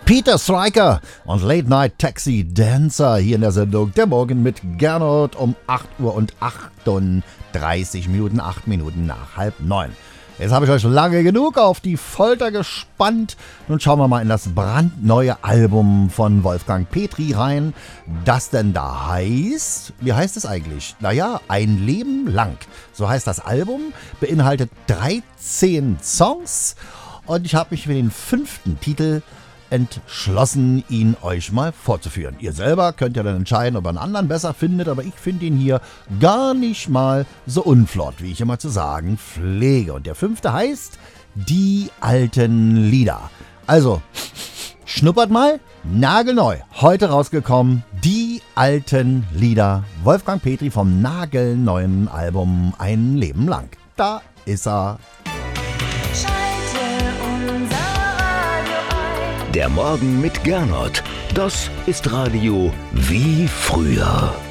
Peter Stryker und Late Night Taxi Dancer hier in der Sendung Der Morgen mit Gernot um 8 Uhr und 38 Minuten, 8 Minuten nach 8:30. Jetzt habe ich euch lange genug auf die Folter gespannt. Nun schauen wir mal in das brandneue Album von Wolfgang Petri rein, das denn da heißt, wie heißt es eigentlich? Naja, Ein Leben lang. So heißt das Album, beinhaltet 13 Songs und ich habe mich für den 5. Titel entschlossen, ihn euch mal vorzuführen. Ihr selber könnt ja dann entscheiden, ob ihr einen anderen besser findet, aber ich finde ihn hier gar nicht mal so unflott, wie ich immer zu sagen pflege. Und der 5. heißt Die alten Lieder. Also, schnuppert mal, nagelneu, heute rausgekommen, Die alten Lieder. Wolfgang Petri vom nagelneuen Album Ein Leben lang. Da ist er. Der Morgen mit Gernot. Das ist Radio wie früher.